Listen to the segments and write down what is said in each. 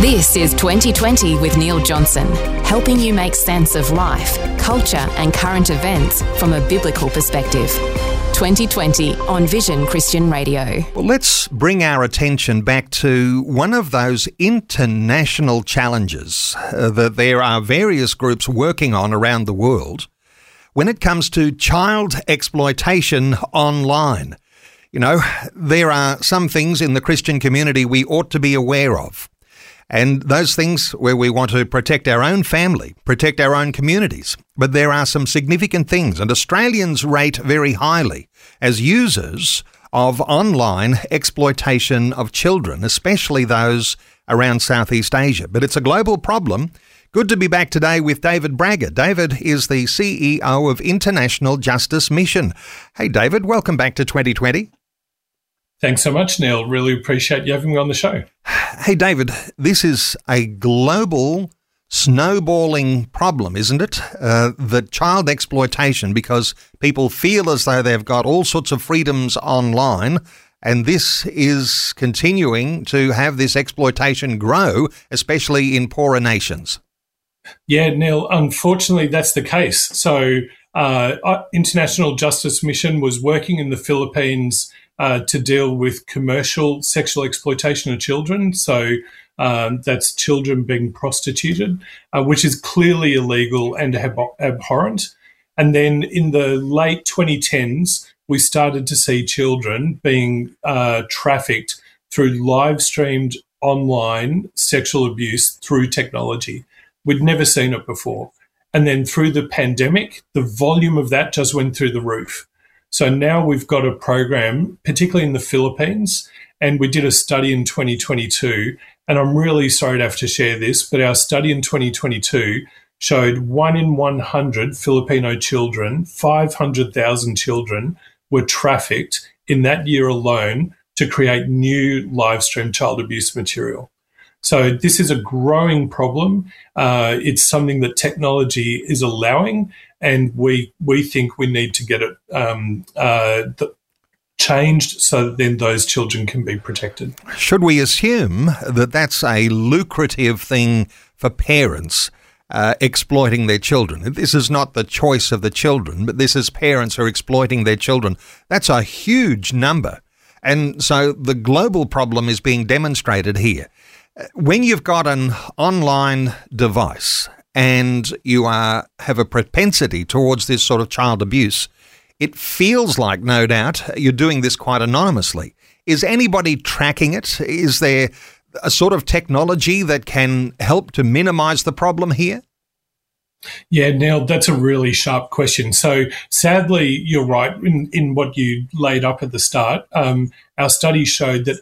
This is 2020 with Neil Johnson, helping you make sense of life, culture and current events from a biblical perspective. 2020 on Vision Christian Radio. Well, let's bring our attention back to one of those international challenges that there are various groups working on around the world when it comes to child exploitation online. You know, there are some things in the Christian community we ought to be aware of. And those things where we want to protect our own family, protect our own communities. But there are some significant things, and Australians rate very highly as users of online exploitation of children, especially those around Southeast Asia. But it's a global problem. Good to be back today with David Braga. David is the CEO of International Justice Mission. Hey, David, welcome back to 2020. Thanks so much, Neil. Really appreciate you having me on the show. Hey, David, this is a global snowballing problem, isn't it? The child exploitation, because people feel as though they've got all sorts of freedoms online, and this is continuing to have this exploitation grow, especially in poorer nations. Yeah, Neil, unfortunately, that's the case. So International Justice Mission was working in the Philippines to deal with commercial sexual exploitation of children. So that's children being prostituted, which is clearly illegal and abhorrent. And then in the late 2010s, we started to see children being trafficked through live-streamed online sexual abuse through technology. We'd never seen it before. And then through the pandemic, the volume of that just went through the roof. So now we've got a program, particularly in the Philippines, and we did a study in 2022, and I'm really sorry to have to share this, but our study in 2022 showed 1 in 100 Filipino children, 500,000 children, were trafficked in that year alone to create new live-stream child abuse material. So this is a growing problem. It's something that technology is allowing, and we think we need to get it changed so that then those children can be protected. Should we assume that that's a lucrative thing for parents exploiting their children? This is not the choice of the children, but this is parents who are exploiting their children. That's a huge number. And so the global problem is being demonstrated here. When you've got an online device and you have a propensity towards this sort of child abuse, it feels like, no doubt, you're doing this quite anonymously. Is anybody tracking it? Is there a sort of technology that can help to minimize the problem here? Yeah, Neil, that's a really sharp question. So sadly, you're right in what you laid up at the start. Our study showed that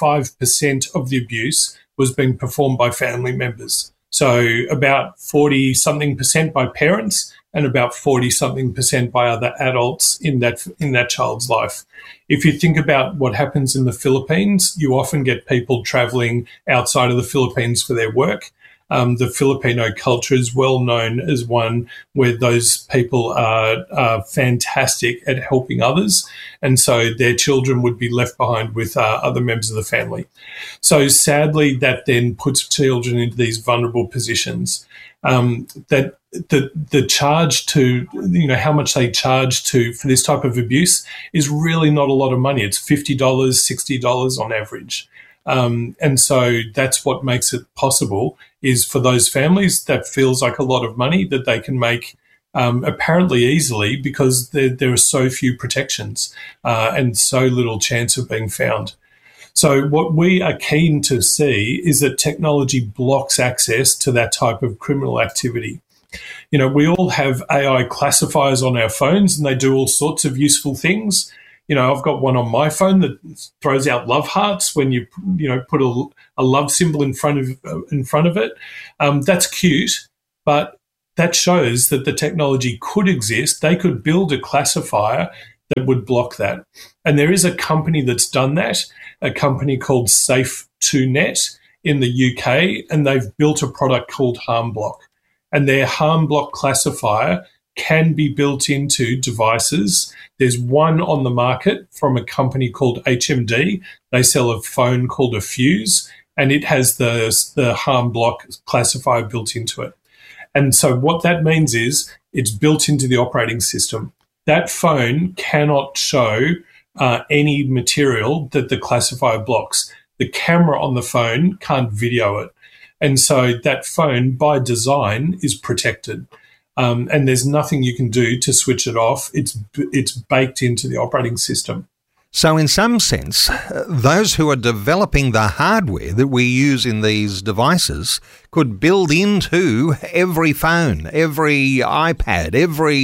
85% of the abuse was being performed by family members. So about 40-something% by parents and about 40-something% by other adults in that child's life. If you think about what happens in the Philippines, you often get people traveling outside of the Philippines for their work. The Filipino culture is well known as one where those people are fantastic at helping others, and so their children would be left behind with other members of the family. So sadly, that then puts children into these vulnerable positions. That the charge to, how much they charge for this type of abuse is really not a lot of money. It's $50, $60 on average. And so that's what makes it possible, is for those families that feels like a lot of money that they can make apparently easily, because there are so few protections and so little chance of being found. So what we are keen to see is that technology blocks access to that type of criminal activity. We all have AI classifiers on our phones, and they do all sorts of useful things. I've got one on my phone that throws out love hearts when you put a love symbol in front of it. That's cute, but that shows that the technology could exist. They could build a classifier that would block that. And there is a company that's done that, a company called Safe2Net in the UK, and they've built a product called HarmBlock. And their HarmBlock classifier can be built into devices. There's one on the market from a company called HMD. They sell a phone called a Fuse, and it has the harm block classifier built into it. And so what that means is it's built into the operating system. That phone cannot show any material that the classifier blocks. The camera on the phone can't video it. And so that phone, by design, is protected. And there's nothing you can do to switch it off. It's baked into the operating system. So in some sense, those who are developing the hardware that we use in these devices could build into every phone, every iPad,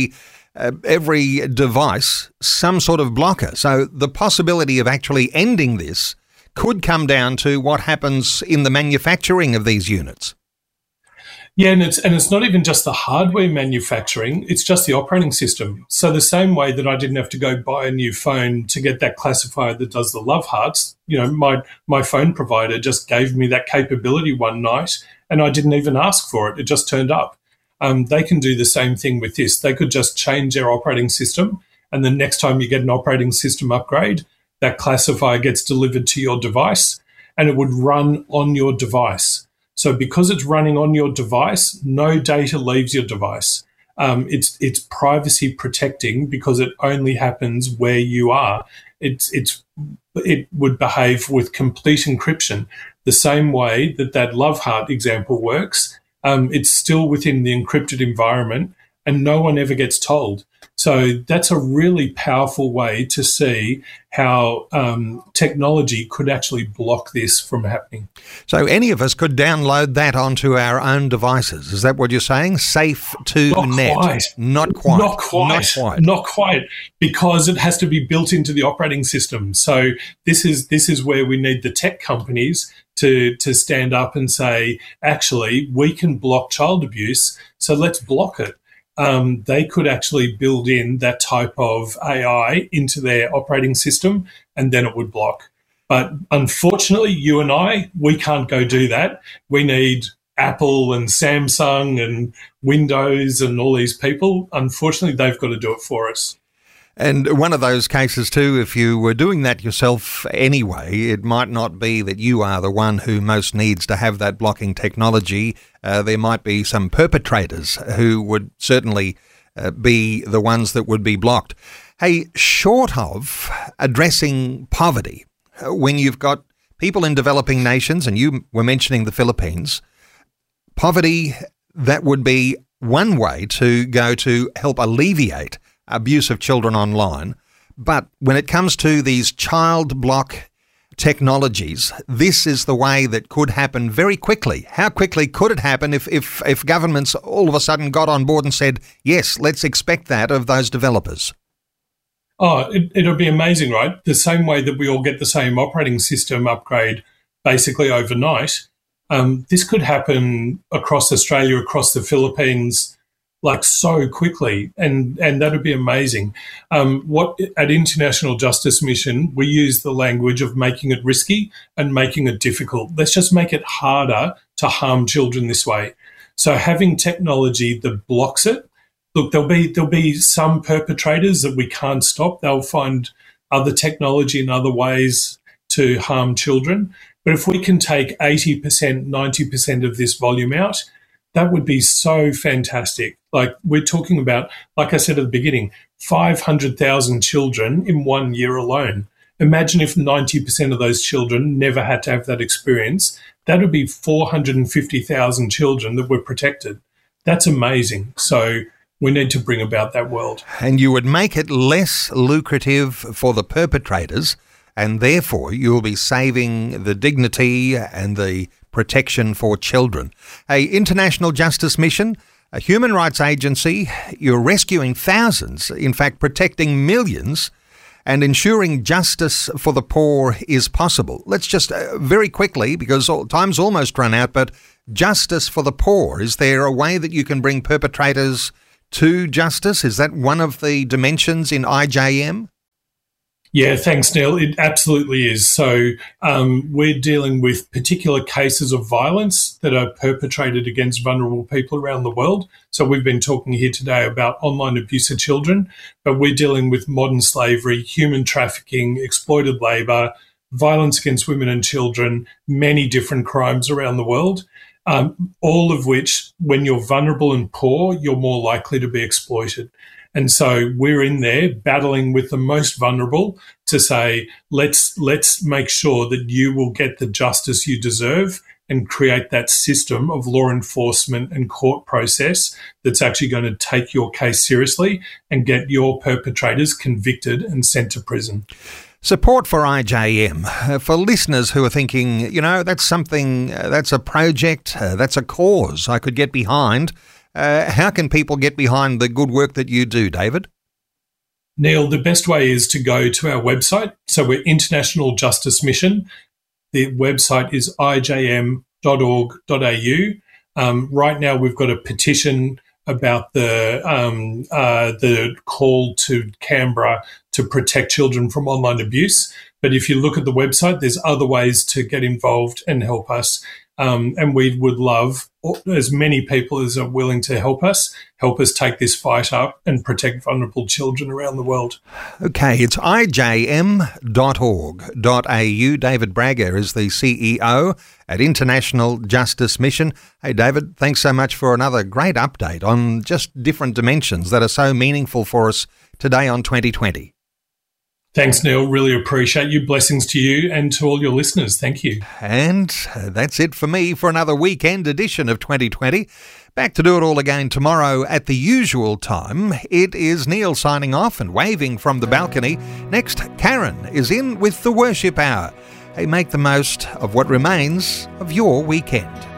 every device, some sort of blocker. So the possibility of actually ending this could come down to what happens in the manufacturing of these units. Yeah, and it's not even just the hardware manufacturing, it's just the operating system. So the same way that I didn't have to go buy a new phone to get that classifier that does the love hearts, my phone provider just gave me that capability one night and I didn't even ask for it. It just turned up. They can do the same thing with this. They could just change their operating system, and the next time you get an operating system upgrade, that classifier gets delivered to your device and it would run on your device. So because it's running on your device, no data leaves your device. It's privacy protecting because it only happens where you are. It would behave with complete encryption, the same way that love heart example works. It's still within the encrypted environment and no one ever gets told. So that's a really powerful way to see how technology could actually block this from happening. So any of us could download that onto our own devices. Is that what you're saying? Safe to net? Not quite. Because it has to be built into the operating system. So this is where we need the tech companies to stand up and say, actually, we can block child abuse, so let's block it. They could actually build in that type of AI into their operating system and then it would block. But unfortunately, you and we can't go do that. We need Apple and Samsung and Windows and all these people. Unfortunately, they've got to do it for us. And one of those cases too, if you were doing that yourself anyway, it might not be that you are the one who most needs to have that blocking technology. There might be some perpetrators who would certainly be the ones that would be blocked. Hey, short of addressing poverty, when you've got people in developing nations, and you were mentioning the Philippines, poverty, that would be one way to go to help alleviate abuse of children online. But when it comes to these child block technologies, this is the way that could happen very quickly. How quickly could it happen if governments all of a sudden got on board and said, yes, let's expect that of those developers? Oh, it'll be amazing, right? The same way that we all get the same operating system upgrade basically overnight, this could happen across Australia, across the Philippines, like so quickly, and that would be amazing. At International Justice Mission, we use the language of making it risky and making it difficult. Let's just make it harder to harm children this way. So having technology that blocks it, look, there'll be some perpetrators that we can't stop. They'll find other technology and other ways to harm children. But if we can take 80%, 90% of this volume out, that would be so fantastic. Like we're talking about, like I said at the beginning, 500,000 children in 1 year alone. Imagine if 90% of those children never had to have that experience. That would be 450,000 children that were protected. That's amazing. So we need to bring about that world. And you would make it less lucrative for the perpetrators, and therefore you'll be saving the dignity and the protection for children. International Justice Mission, a human rights agency, you're rescuing thousands, in fact protecting millions, and ensuring justice for the poor is possible. Let's just very quickly, because time's almost run out, but justice for the poor, is there a way that you can bring perpetrators to justice? Is that one of the dimensions in IJM? Yeah, thanks, Neil. It absolutely is. So we're dealing with particular cases of violence that are perpetrated against vulnerable people around the world. So we've been talking here today about online abuse of children, but we're dealing with modern slavery, human trafficking, exploited labour, violence against women and children, many different crimes around the world, all of which, when you're vulnerable and poor, you're more likely to be exploited. And so we're in there battling with the most vulnerable to say, let's make sure that you will get the justice you deserve and create that system of law enforcement and court process that's actually going to take your case seriously and get your perpetrators convicted and sent to prison. Support for IJM. For listeners who are thinking, that's something, that's a project, that's a cause I could get behind, how can people get behind the good work that you do, David? Neil, the best way is to go to our website. So we're International Justice Mission. The website is ijm.org.au. Right now we've got a petition about the call to Canberra to protect children from online abuse. But if you look at the website, there's other ways to get involved and help us. And we would love as many people as are willing to help us take this fight up and protect vulnerable children around the world. Okay, it's ijm.org.au. David Braga is the CEO at International Justice Mission. Hey, David, thanks so much for another great update on just different dimensions that are so meaningful for us today on 2020. Thanks, Neil. Really appreciate you. Blessings to you and to all your listeners. Thank you. And that's it for me for another weekend edition of 2020. Back to do it all again tomorrow at the usual time. It is Neil signing off and waving from the balcony. Next, Karen is in with the Worship Hour. Hey, make the most of what remains of your weekend.